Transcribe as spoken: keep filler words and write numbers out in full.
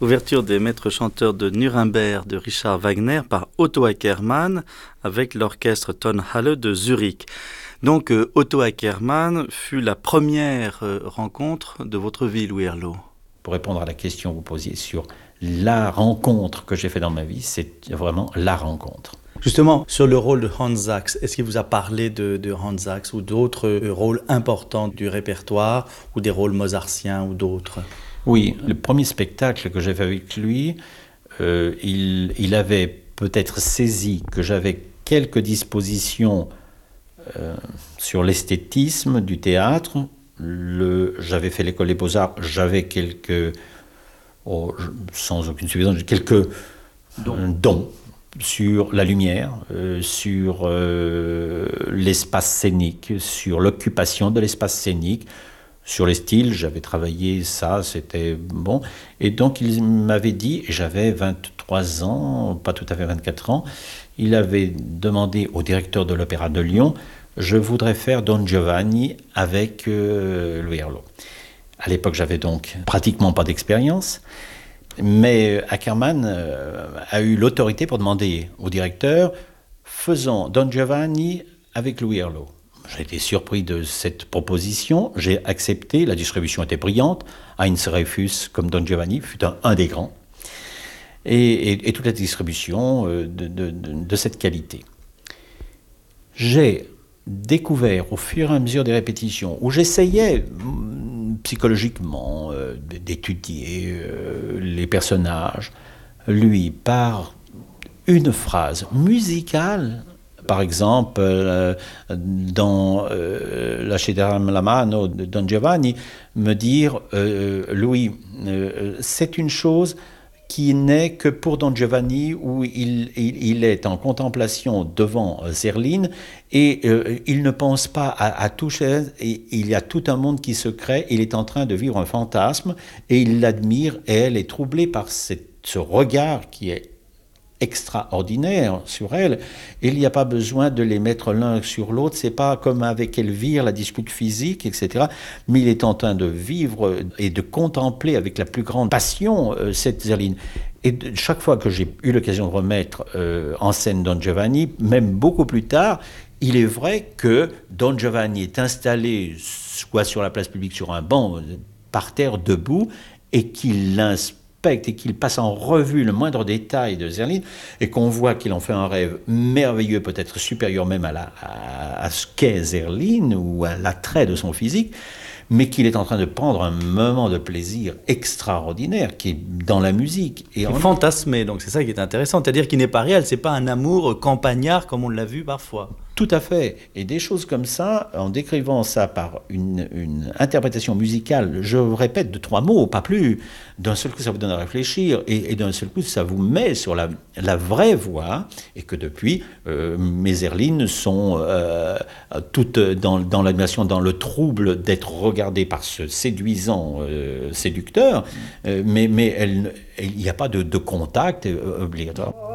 Ouverture des maîtres chanteurs de Nuremberg de Richard Wagner par Otto Ackermann avec l'orchestre Tonhalle de Zurich. Donc euh, Otto Ackermann fut la première euh, rencontre de votre vie, Louis Herlot. Pour répondre à la question que vous posiez sur la rencontre que j'ai faite dans ma vie, c'est vraiment la rencontre. Justement, sur le rôle de Hans Sachs, est-ce qu'il vous a parlé de, de Hans Sachs ou d'autres euh, rôles importants du répertoire ou des rôles mozartiens ou d'autres ? Oui, le premier spectacle que j'ai fait avec lui, euh, il, il avait peut-être saisi que j'avais quelques dispositions euh, sur l'esthétisme du théâtre. Le, j'avais fait l'école des beaux-arts, j'avais quelques, oh, sans aucune suffisance, quelques dons, dons sur la lumière, euh, sur euh, l'espace scénique, sur l'occupation de l'espace scénique. Sur les styles, j'avais travaillé ça, c'était bon. Et donc, il m'avait dit, j'avais vingt-trois ans, pas tout à fait vingt-quatre ans, il avait demandé au directeur de l'Opéra de Lyon, je voudrais faire Don Giovanni avec euh, Louis Herlot. À l'époque, j'avais donc pratiquement pas d'expérience, mais Ackermann euh, a eu l'autorité pour demander au directeur, faisons Don Giovanni avec Louis Herlot. J'ai été surpris de cette proposition, j'ai accepté, la distribution était brillante, Heinz Reyfus comme Don Giovanni fut un, un des grands, et, et, et toute la distribution euh, de, de, de, de cette qualité. J'ai découvert au fur et à mesure des répétitions, où j'essayais psychologiquement euh, d'étudier euh, les personnages, lui, par une phrase musicale. Par exemple, euh, dans euh, La Scederam la mano de Don Giovanni, me dire euh, Louis, euh, c'est une chose qui n'est que pour Don Giovanni où il, il, il est en contemplation devant Zerline et euh, il ne pense pas à, à tout chose, et il y a tout un monde qui se crée, il est en train de vivre un fantasme et il l'admire et elle est troublée par cette, ce regard qui est extraordinaire sur elle. Il n'y a pas besoin de les mettre l'un sur l'autre, c'est pas comme avec Elvire, la dispute physique, et cetera. Mais il est en train de vivre et de contempler avec la plus grande passion euh, cette Zerline. Et de, chaque fois que j'ai eu l'occasion de remettre euh, en scène Don Giovanni, même beaucoup plus tard, il est vrai que Don Giovanni est installé soit sur la place publique, sur un banc, par terre, debout, et qu'il l'inspire et qu'il passe en revue le moindre détail de Zerline et qu'on voit qu'il en fait un rêve merveilleux, peut-être supérieur même à, la, à, à ce qu'est Zerline ou à l'attrait de son physique, mais qu'il est en train de prendre un moment de plaisir extraordinaire qui est dans la musique. Et en... fantasmé, donc c'est ça qui est intéressant, c'est-à-dire qu'il n'est pas réel, c'est pas un amour campagnard comme on l'a vu parfois. Tout à fait. Et des choses comme ça, en décrivant ça par une, une interprétation musicale, je répète, de trois mots, pas plus, d'un seul coup ça vous donne à réfléchir, et, et d'un seul coup ça vous met sur la, la vraie voie, et que depuis, euh, mes Zerlines sont euh, toutes dans, dans l'admiration, dans le trouble d'être regardées par ce séduisant euh, séducteur, euh, mais, mais il n'y a pas de, de contact euh, obligatoire.